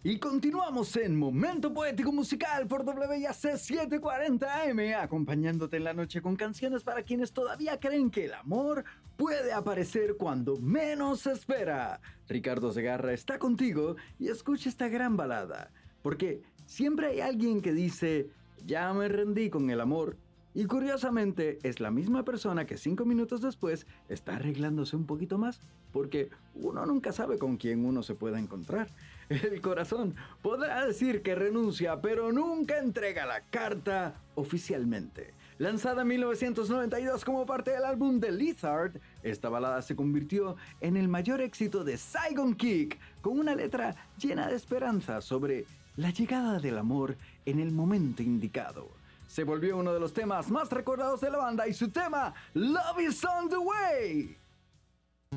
Y continuamos en Momento Poético Musical por WIAC 740 AM, acompañándote en la noche con canciones para quienes todavía creen que el amor puede aparecer cuando menos se espera. Ricardo Segarra está contigo y escucha esta gran balada, porque siempre hay alguien que dice, ya me rendí con el amor. Y curiosamente es la misma persona que 5 minutos después está arreglándose un poquito más, porque uno nunca sabe con quién uno se pueda encontrar. El corazón podrá decir que renuncia, pero nunca entrega la carta oficialmente. Lanzada en 1992 como parte del álbum The Lizard, esta balada se convirtió en el mayor éxito de Saigon Kick, con una letra llena de esperanza sobre la llegada del amor en el momento indicado. Se volvió uno de los temas más recordados de la banda y su tema Love is on the way.